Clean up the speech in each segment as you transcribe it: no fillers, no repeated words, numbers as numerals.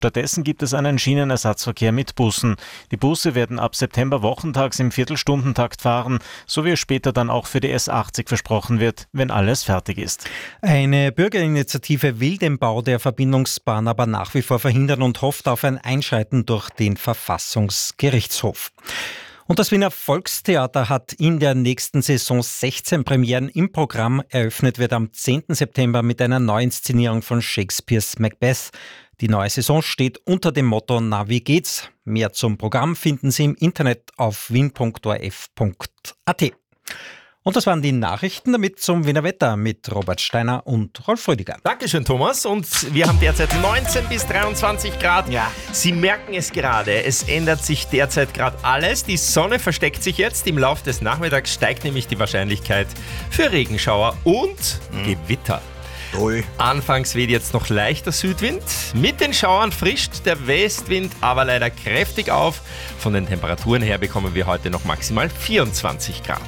Stattdessen gibt es einen Schienenersatzverkehr mit Bussen. Die Busse werden ab September wochentags im Viertelstundentakt fahren, so wie es später dann auch für die S80 versprochen wird, wenn alles fertig ist. Eine Bürgerinitiative will den Bau der Verbindungsbahn aber nach wie vor verhindern und hofft auf ein Einschreiten durch den Verfassungsgerichtshof. Und das Wiener Volkstheater hat in der nächsten Saison 16 Premieren im Programm. Eröffnet wird am 10. September mit einer Neuinszenierung von Shakespeares Macbeth. Die neue Saison steht unter dem Motto Na, wie geht's? Mehr zum Programm finden Sie im Internet auf wien.orf.at. Und das waren die Nachrichten, damit zum Wiener Wetter mit Robert Steiner und Rolf Rüdiger. Dankeschön, Thomas. Und wir haben derzeit 19 bis 23 Grad. Ja. Sie merken es gerade, es ändert sich derzeit gerade alles. Die Sonne versteckt sich jetzt. Im Laufe des Nachmittags steigt nämlich die Wahrscheinlichkeit für Regenschauer und Gewitter. Ui. Anfangs weht jetzt noch leichter Südwind. Mit den Schauern frischt der Westwind aber leider kräftig auf. Von den Temperaturen her bekommen wir heute noch maximal 24 Grad.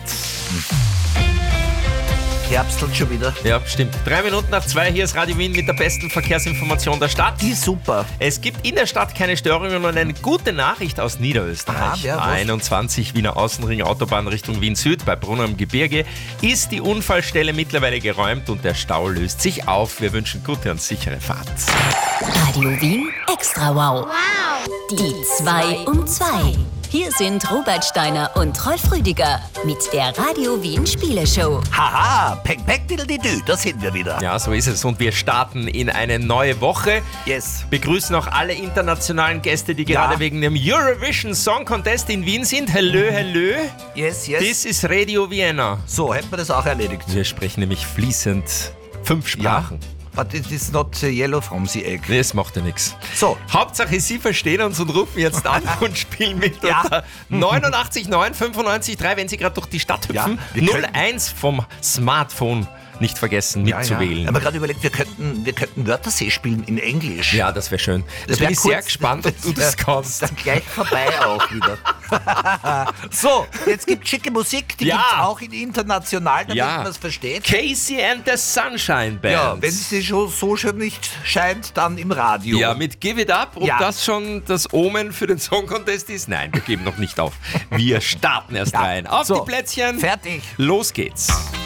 Herbstelt schon wieder. Ja, stimmt. 3 Minuten nach 2, hier ist Radio Wien mit der besten Verkehrsinformation der Stadt. Die ist super. Es gibt in der Stadt keine Störungen und eine gute Nachricht aus Niederösterreich. Aha, 21 Wiener Außenring Autobahn Richtung Wien Süd bei Brunn am Gebirge ist die Unfallstelle mittlerweile geräumt und der Stau löst sich auf. Wir wünschen gute und sichere Fahrt. Radio Wien Extra Wow. Die 2 um 2. Hier sind Robert Steiner und Rolf Rüdiger mit der Radio Wien Spieleshow. Haha, peng, peng, diddle-didü, da sind wir wieder. Ja, so ist es und wir starten in eine neue Woche. Yes. Begrüßen auch alle internationalen Gäste, die gerade wegen dem Eurovision Song Contest in Wien sind. Hello, hello. Yes, yes. Das ist Radio Vienna. So, hätten wir das auch erledigt. Wir sprechen nämlich fließend 5 Sprachen. But it is not yellow from the egg. Das macht ja nichts. So. Hauptsache, Sie verstehen uns und rufen jetzt an und spielen mit unter 89 9 95 3, wenn Sie gerade durch die Stadt hüpfen. 01 vom Smartphone nicht vergessen mitzuwählen. Ich habe mir gerade überlegt, wir könnten Wörtersee spielen in Englisch. Ja, das wäre schön. Da bin ich sehr gespannt, ob du das kannst. Dann gleich vorbei auch wieder. So, jetzt gibt es schicke Musik, die gibt es auch in international, damit man es versteht. Casey and the Sunshine Band. Ja, wenn sie schon so schön nicht scheint, dann im Radio. Ja, mit Give It Up. Ob das schon das Omen für den Song Contest ist? Nein, wir geben noch nicht auf. Wir starten erst rein. Auf die Plätzchen. Fertig. Los geht's.